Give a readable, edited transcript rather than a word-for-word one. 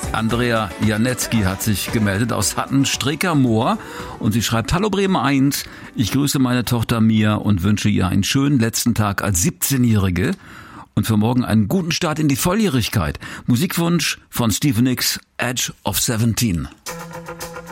Andrea Janetzki hat sich gemeldet aus Hatten-Strecker-Moor und sie schreibt: Hallo Bremen 1, ich grüße meine Tochter Mia und wünsche ihr einen schönen letzten Tag als 17-Jährige und für morgen einen guten Start in die Volljährigkeit. Musikwunsch von Stevie Nicks, Edge of 17.